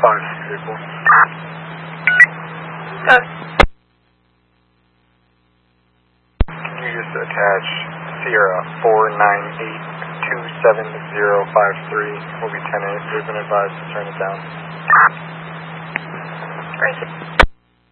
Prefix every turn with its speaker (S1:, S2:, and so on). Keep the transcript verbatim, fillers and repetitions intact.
S1: five vehicle.
S2: Uh,
S1: Can you just attach Sierra four nine eight two seven zero five three? Will be ten eight. We've been advised to turn it down.
S2: right.